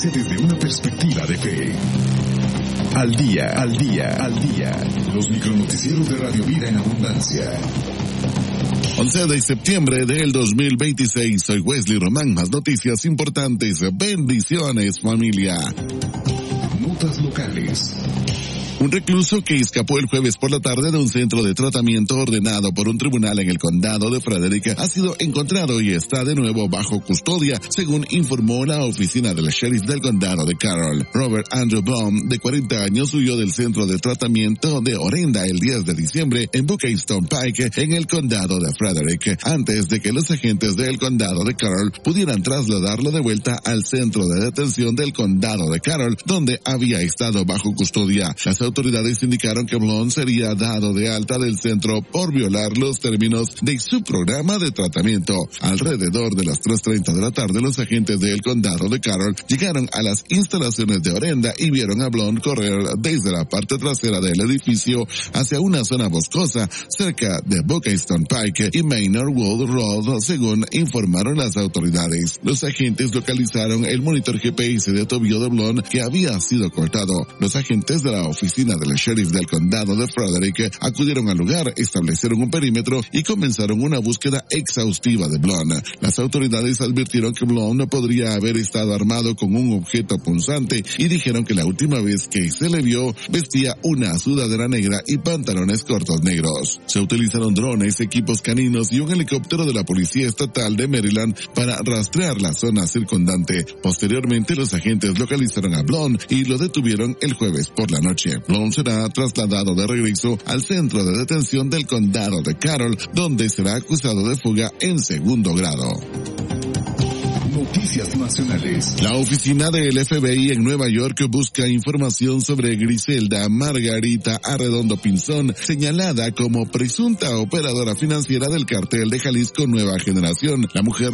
noticia desde una perspectiva de fe. Al día, al día, al día. Los micronoticieros de Radio Vida en Abundancia. 11 de septiembre del 2026. Soy Wesley Román. Más noticias importantes. Bendiciones, familia. Notas locales. Un recluso que escapó el jueves por la tarde de un centro de tratamiento ordenado por un tribunal en el condado de Frederick ha sido encontrado y está de nuevo bajo custodia, según informó la oficina del sheriff del condado de Carroll. Robert Andrew Baum, de 40 años, huyó del centro de tratamiento de Orinda el 10 de diciembre en Buckstone Pike, en el condado de Frederick, antes de que los agentes del condado de Carroll pudieran trasladarlo de vuelta al centro de detención del condado de Carroll, donde había estado bajo custodia. Las autoridades indicaron que Blonde sería dado de alta del centro por violar los términos de su programa de tratamiento. Alrededor de las 3:30 de la tarde, los agentes del condado de Carroll llegaron a las instalaciones de Orinda y vieron a Blonde correr desde la parte trasera del edificio hacia una zona boscosa cerca de Buckstone Pike y Manor Wood Road, según informaron las autoridades. Los agentes localizaron el monitor GPS de tobillo de Blonde, que había sido cortado. Los agentes de la oficina del sheriff del condado de Frederick acudieron al lugar, establecieron un perímetro y comenzaron una búsqueda exhaustiva de Blonde. Las autoridades advirtieron que Blonde podría haber estado armado con un objeto punzante y dijeron que la última vez que se le vio vestía una sudadera negra y pantalones cortos negros. Se utilizaron drones, equipos caninos y un helicóptero de la Policía Estatal de Maryland para rastrear la zona circundante. Posteriormente, los agentes localizaron a Blonde y lo detuvieron el jueves por la noche. Blonde será trasladado de regreso al centro de detención del condado de Carroll, donde será acusado de fuga en segundo grado. Noticias nacionales. La oficina del FBI en Nueva York busca información sobre Griselda Margarita Arredondo Pinzón, señalada como presunta operadora financiera del cartel de Jalisco Nueva Generación. La mujer